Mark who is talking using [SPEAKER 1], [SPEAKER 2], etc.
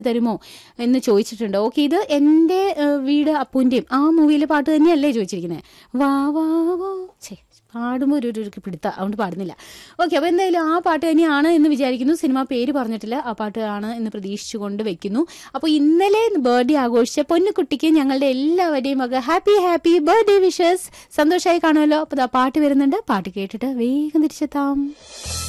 [SPEAKER 1] തരുമോ എന്ന് ചോദിച്ചിട്ടുണ്ട്. ഓക്കെ, ഇത് എൻ്റെ വീട് അപ്പൂൻ്റെയും ആ മൂവിയിലെ പാട്ട് തന്നെയല്ലേ ചോദിച്ചിരിക്കുന്നത്? വാ വാ വാ ഛേ പാടുമ്പോൾ ഒരു പിടുത്ത, അതുകൊണ്ട് പാടുന്നില്ല. ഓക്കെ, അപ്പോൾ എന്തായാലും ആ പാട്ട് തന്നെയാണ് എന്ന് വിചാരിക്കുന്നു. സിനിമ പേര് പറഞ്ഞിട്ടില്ല, ആ പാട്ട് ആണ് എന്ന് പ്രതീക്ഷിച്ചുകൊണ്ട് വെക്കുന്നു. അപ്പോൾ ഇന്നലെ ബർത്ത്ഡേ ആഘോഷിച്ച പൊന്നുകുട്ടിക്ക് ഞങ്ങളുടെ എല്ലാവരുടെയും വക ഹാപ്പി ഹാപ്പി ബർത്ത്ഡേ വിഷസ്. സന്തോഷമായി കാണുമല്ലോ. അപ്പോൾ ആ പാട്ട് വരുന്നുണ്ട്, പാട്ട് കേട്ടിട്ട് വേഗം തിരിച്ചെത്താം.